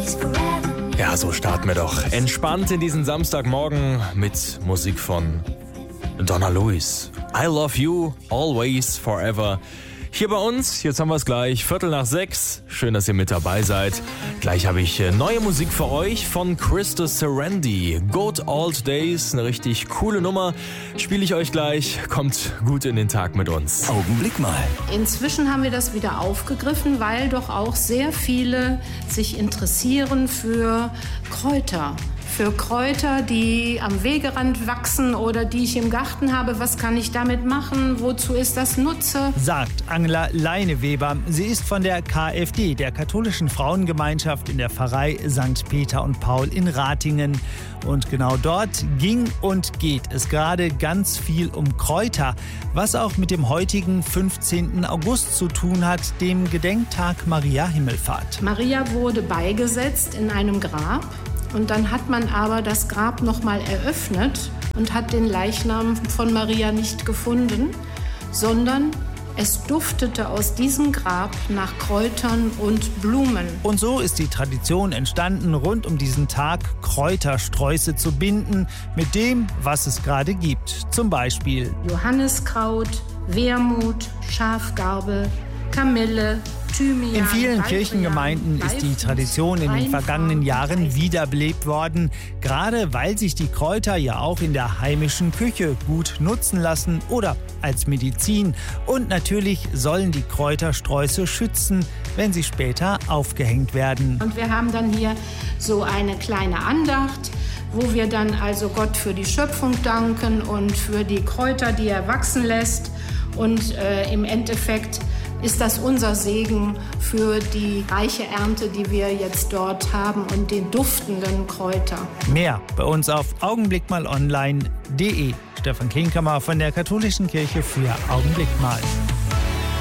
Ja, so starten wir doch entspannt in diesen Samstagmorgen mit Musik von Donna Lewis. I love you, always, forever. Hier bei uns, jetzt haben wir es gleich, 5:45. Schön, dass ihr mit dabei seid. Gleich habe ich neue Musik für euch von Krista Serendi. Good Old Days, eine richtig coole Nummer. Spiele ich euch gleich. Kommt gut in den Tag mit uns. Augenblick mal. Inzwischen haben wir das wieder aufgegriffen, weil doch auch sehr viele sich interessieren für Kräuter. Für Kräuter, die am Wegerand wachsen oder die ich im Garten habe. Was kann ich damit machen? Wozu ist das Nutze? Sagt Angela Leineweber. Sie ist von der KfD, der katholischen Frauengemeinschaft in der Pfarrei St. Peter und Paul in Ratingen. Und genau dort ging und geht es gerade ganz viel um Kräuter, was auch mit dem heutigen 15. August zu tun hat, dem Gedenktag Maria Himmelfahrt. Maria wurde beigesetzt in einem Grab. Und dann hat man aber das Grab noch mal eröffnet und hat den Leichnam von Maria nicht gefunden, sondern es duftete aus diesem Grab nach Kräutern und Blumen. Und so ist die Tradition entstanden, rund um diesen Tag Kräutersträuße zu binden mit dem, was es gerade gibt. Zum Beispiel Johanniskraut, Wermut, Schafgarbe, Kamille, Thymian. In vielen Kirchengemeinden ist die Tradition in den vergangenen Jahren wiederbelebt worden, gerade weil sich die Kräuter ja auch in der heimischen Küche gut nutzen lassen oder als Medizin. Und natürlich sollen die Kräutersträuße schützen, wenn sie später aufgehängt werden. Und wir haben dann hier so eine kleine Andacht, wo wir dann also Gott für die Schöpfung danken und für die Kräuter, die er wachsen lässt. Und im Endeffekt ist das unser Segen für die reiche Ernte, die wir jetzt dort haben und den duftenden Kräuter. Mehr bei uns auf augenblickmalonline.de. Stefan Klinkhammer von der Katholischen Kirche für Augenblick mal.